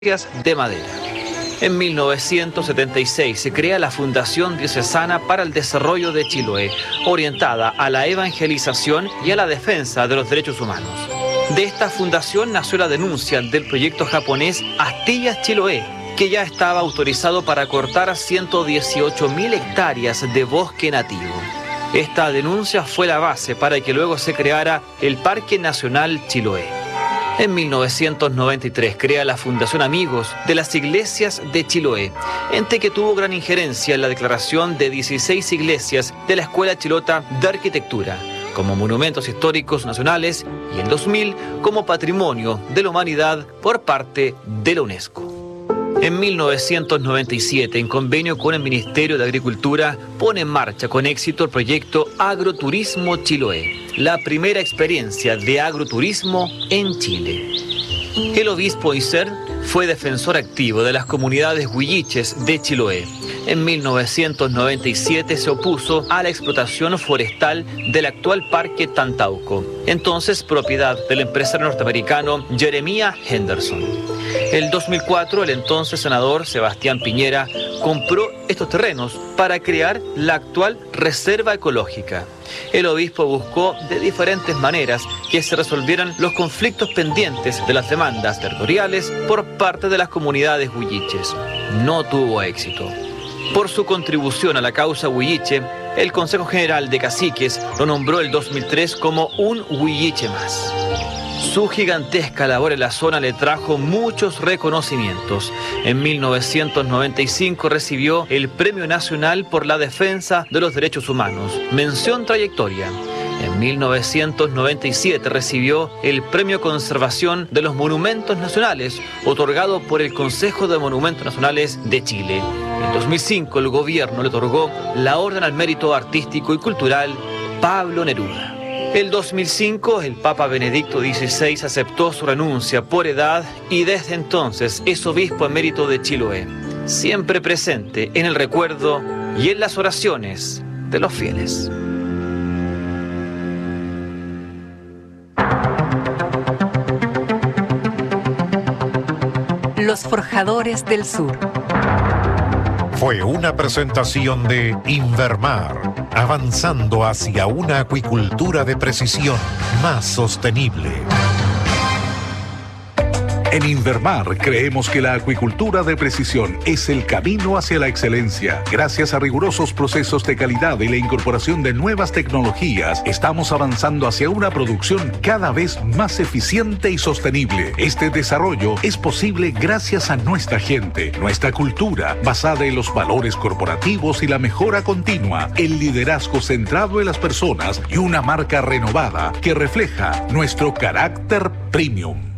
de madera. En 1976 se crea la Fundación Diocesana para el Desarrollo de Chiloé, orientada a la evangelización y a la defensa de los derechos humanos. De esta fundación nació la denuncia del proyecto japonés Astillas Chiloé, que ya estaba autorizado para cortar 118.000 hectáreas de bosque nativo. Esta denuncia fue la base para que luego se creara el Parque Nacional Chiloé. En 1993 crea la Fundación Amigos de las Iglesias de Chiloé, ente que tuvo gran injerencia en la declaración de 16 iglesias de la Escuela Chilota de Arquitectura como monumentos históricos nacionales y en 2000 como Patrimonio de la Humanidad por parte de la UNESCO. En 1997, en convenio con el Ministerio de Agricultura, pone en marcha con éxito el proyecto Agroturismo Chiloé, la primera experiencia de agroturismo en Chile. El obispo Iser fue defensor activo de las comunidades huilliches de Chiloé. En 1997 se opuso a la explotación forestal del actual Parque Tantauco, entonces propiedad del empresario norteamericano Jeremiah Henderson. En 2004, el entonces senador Sebastián Piñera compró estos terrenos para crear la actual Reserva Ecológica. El obispo buscó de diferentes maneras que se resolvieran los conflictos pendientes de las demandas territoriales por parte de las comunidades huilliches. No tuvo éxito. Por su contribución a la causa huilliche, el Consejo General de Caciques lo nombró el 2003 como un huilliche más. Su gigantesca labor en la zona le trajo muchos reconocimientos. En 1995 recibió el Premio Nacional por la Defensa de los Derechos Humanos, mención trayectoria. En 1997 recibió el Premio Conservación de los Monumentos Nacionales, otorgado por el Consejo de Monumentos Nacionales de Chile. En 2005 el gobierno le otorgó la Orden al Mérito Artístico y Cultural Pablo Neruda. El 2005 el Papa Benedicto XVI aceptó su renuncia por edad y desde entonces es obispo emérito de Chiloé, siempre presente en el recuerdo y en las oraciones de los fieles. Los Forjadores del Sur. Fue una presentación de Invermar, avanzando hacia una acuicultura de precisión más sostenible. En Invermar creemos que la acuicultura de precisión es el camino hacia la excelencia. Gracias a rigurosos procesos de calidad y la incorporación de nuevas tecnologías, estamos avanzando hacia una producción cada vez más eficiente y sostenible. Este desarrollo es posible gracias a nuestra gente, nuestra cultura, basada en los valores corporativos y la mejora continua, el liderazgo centrado en las personas y una marca renovada que refleja nuestro carácter premium.